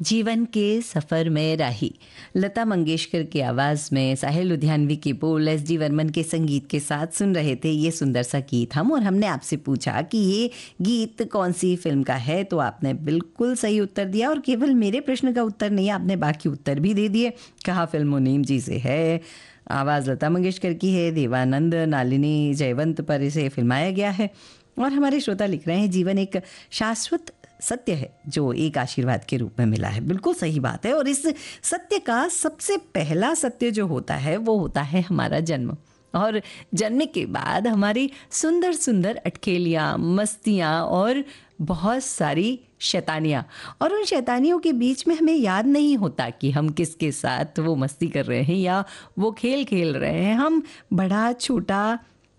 जीवन के सफ़र में राही। लता मंगेशकर की आवाज़ में साहिल लुधियानवी की बोल, एस.डी. वर्मन के संगीत के साथ सुन रहे थे ये सुंदर सा गीत हम। और हमने आपसे पूछा कि ये गीत कौन सी फिल्म का है, तो आपने बिल्कुल सही उत्तर दिया। और केवल मेरे प्रश्न का उत्तर नहीं, आपने बाकी उत्तर भी दे दिए। कहा फिल्म मुनीम जी से है, आवाज़ लता मंगेशकर की है, देवानंद नालिनी जयवंत पर इसे फिल्माया गया है। और हमारे श्रोता लिख रहे हैं, जीवन एक शाश्वत सत्य है जो एक आशीर्वाद के रूप में मिला है। बिल्कुल सही बात है। और इस सत्य का सबसे पहला सत्य जो होता है वो होता है हमारा जन्म। और जन्म के बाद हमारी सुंदर सुंदर अटखेलियाँ, मस्तियाँ और बहुत सारी शैतानियाँ। और उन शैतानियों के बीच में हमें याद नहीं होता कि हम किसके साथ वो मस्ती कर रहे हैं या वो खेल खेल रहे हैं। हम बड़ा छोटा,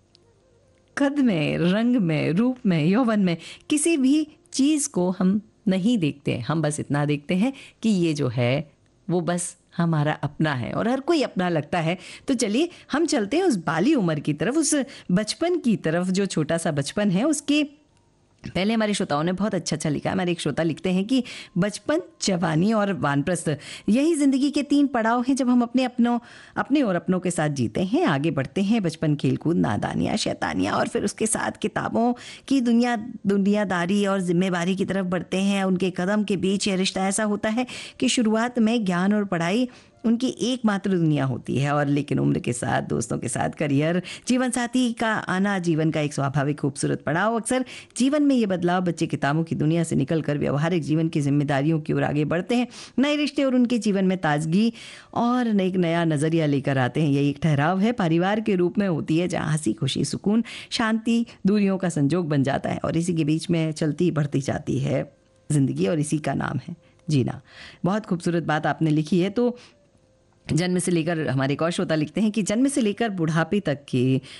कद में, रंग में, रूप में, यौवन में किसी भी चीज़ को हम नहीं देखते। हम बस इतना देखते हैं कि ये जो है वो बस हमारा अपना है और हर कोई अपना लगता है। तो चलिए हम चलते हैं उस बाली उम्र की तरफ, उस बचपन की तरफ, जो छोटा सा बचपन है। उसके पहले हमारे श्रोताओं ने बहुत अच्छा लिखा है। हमारे एक श्रोता लिखते हैं कि बचपन, जवानी और वानप्रस्थ, यही ज़िंदगी के 3 पड़ाव हैं जब हम अपने और अपनों के साथ जीते हैं, आगे बढ़ते हैं। बचपन, खेलकूद, नादानियाँ, शैतानियाँ, और फिर उसके साथ किताबों की दुनियादारी और जिम्मेवारी की तरफ बढ़ते हैं। उनके कदम के बीच यह रिश्ता ऐसा होता है कि शुरुआत में ज्ञान और पढ़ाई उनकी एकमात्र दुनिया होती है, और लेकिन उम्र के साथ, दोस्तों के साथ, करियर, जीवन साथी का आना जीवन का एक स्वाभाविक खूबसूरत पड़ाव। अक्सर जीवन में ये बदलाव बच्चे किताबों की दुनिया से निकलकर व्यवहारिक जीवन की जिम्मेदारियों की ओर आगे बढ़ते हैं। नए रिश्ते और उनके जीवन में ताजगी और एक नया नज़रिया लेकर आते हैं। यही एक ठहराव है, परिवार के रूप में होती है, जहाँ हंसी, खुशी, सुकून, शांति दूरियों का संजोग बन जाता है। और इसी के बीच में चलती बढ़ती जाती है ज़िंदगी, और इसी का नाम है जीना। बहुत खूबसूरत बात आपने लिखी है। तो जन्म से लेकर, हमारे एक और श्रोता लिखते हैं कि जन्म से लेकर बुढ़ापे तक के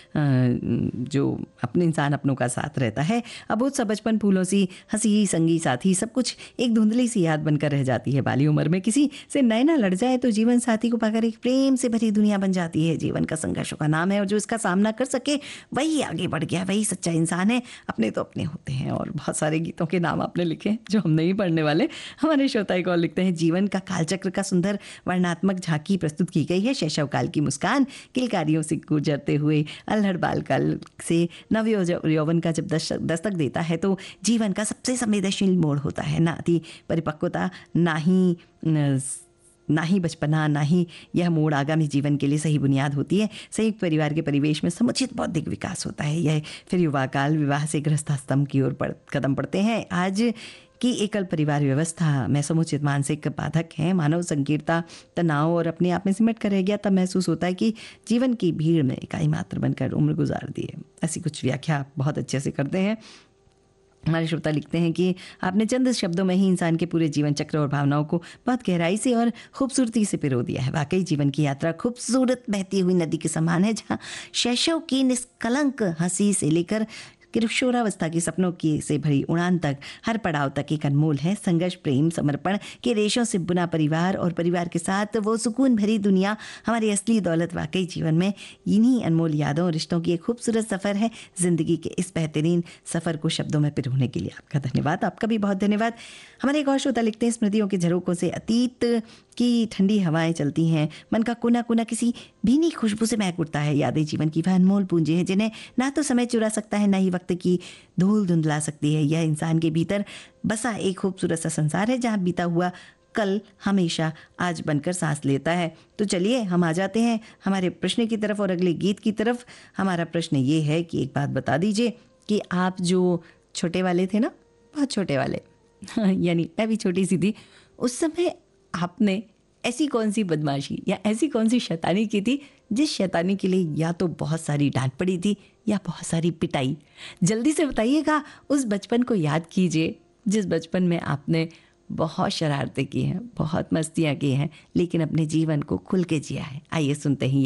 जो अपने इंसान अपनों का साथ रहता है, अब वो सब बचपन फूलों सी हंसी, संगी, साथी, सब कुछ एक धुंधली सी याद बनकर रह जाती है। बाली उम्र में किसी से नए ना लड़ जाए तो जीवन साथी को पाकर एक प्रेम से भरी दुनिया बन जाती है। जीवन का संघर्षों का नाम है, और जो इसका सामना कर सके वही आगे बढ़ गया, वही सच्चा इंसान है। अपने तो अपने होते हैं। और बहुत सारे गीतों के नाम आपने लिखे हैं जो हम नहीं पढ़ने वाले। हमारे श्रोता एक और लिखते हैं, जीवन का कालचक्र का सुंदर वर्णात्मक झांकी प्रस्तुत की गई है। शैशव काल की मुस्कान किलकारियों से गुजरते हुए अल्हड़ बाल काल से नव यौवन का जब दस्तक देता है तो जीवन का सबसे संवेदनशील मोड़ होता है। ना थी परिपक्वता, ना ही बचपना, ना ही यह मोड़ आगामी जीवन के लिए सही बुनियाद होती है। संयुक्त परिवार के परिवेश में समुचित बौद्धिक विकास होता है। यह फिर युवा काल, विवाह से गृहस्थाश्रम की ओर कदम पड़ते हैं। आज कि एकल परिवार व्यवस्था में समुचित मानसिक बाधक हैं। मानव संकीर्णता, तनाव और अपने आप में सिमट कर रह गया, तब महसूस होता है कि जीवन की भीड़ में इकाई मात्र बनकर उम्र गुजार दी है। ऐसी कुछ व्याख्या बहुत अच्छे से करते हैं। हमारे श्रोता लिखते हैं कि आपने चंद शब्दों में ही इंसान के पूरे जीवन चक्र और भावनाओं को बहुत गहराई से और खूबसूरती से पिरो दिया है। वाकई जीवन की यात्रा खूबसूरत बहती हुई नदी के समान है, जहाँ शैशव की निष्कलंक हंसी से लेकर किशोरावस्था की सपनों की से भरी उड़ान तक हर पड़ाव तक एक अनमोल है। संघर्ष, प्रेम, समर्पण के रेशों से बुना परिवार और परिवार के साथ वो सुकून भरी दुनिया हमारी असली दौलत। वाकई जीवन में इन्हीं अनमोल यादों और रिश्तों की एक खूबसूरत सफ़र है। ज़िंदगी के इस बेहतरीन सफ़र को शब्दों में पिरोने के लिए आपका धन्यवाद। आपका भी बहुत धन्यवाद। हमारे एक और श्रोता लिखते हैं, स्मृतियों के झरोकों से अतीत की ठंडी हवाएं चलती हैं, मन का कोना कोना किसी भीनी खुशबू से महक उठता है। यादें जीवन की वह अनमोल पूंजी है जिन्हें ना तो समय चुरा सकता है, ना ही वक्त की धूल धुंधला सकती है। यह इंसान के भीतर बसा एक खूबसूरत सा संसार है, जहाँ बीता हुआ कल हमेशा आज बनकर सांस लेता है। तो चलिए हम आ जाते हैं हमारे प्रश्न की तरफ और अगले गीत की तरफ। हमारा प्रश्न ये है कि एक बात बता दीजिए कि आप जो छोटे वाले थे ना, बहुत छोटे वाले यानी मैं भी छोटी सी थी, उस समय आपने ऐसी कौन सी बदमाशी या ऐसी कौन सी शैतानी की थी जिस शैतानी के लिए या तो बहुत सारी डांट पड़ी थी या बहुत सारी पिटाई? जल्दी से बताइएगा। उस बचपन को याद कीजिए जिस बचपन में आपने बहुत शरारतें की हैं, बहुत मस्तियाँ की हैं, लेकिन अपने जीवन को खुल के जिया है। आइए सुनते हैं ये